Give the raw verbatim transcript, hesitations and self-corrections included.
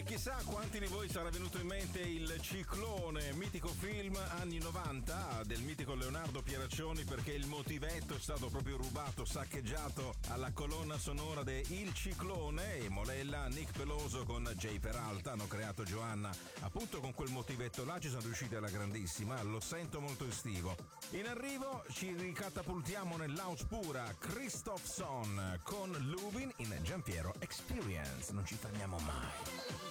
E chissà quanti di voi sarà venuto in mente il Ciclone, mitico film anni novanta del mitico Leonardo Pieraccioni, perché il motivetto è stato proprio rubato, saccheggiato alla colonna sonora de Il Ciclone, e Molella, Nick Peloso con Jay Peralta hanno creato Joanna. Appunto con quel motivetto là ci sono riusciti alla grandissima, lo sento molto estivo. In arrivo ci ricatapultiamo nell'house pura, Christophson con Lubin in Giampiero Experience, non ci fermiamo mai.